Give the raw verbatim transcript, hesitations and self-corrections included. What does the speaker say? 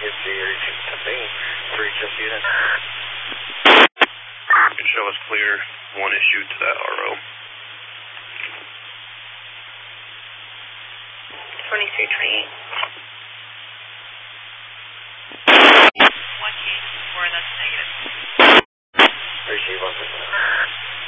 is the area to me, three just unit. You can show us clear, one issue to that R O. twenty-three twenty-eight.